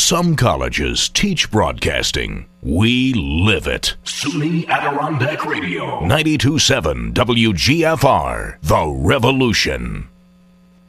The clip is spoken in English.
Some colleges teach broadcasting. We live it. SUNY Adirondack Radio. 92.7 WGFR. The Revolution.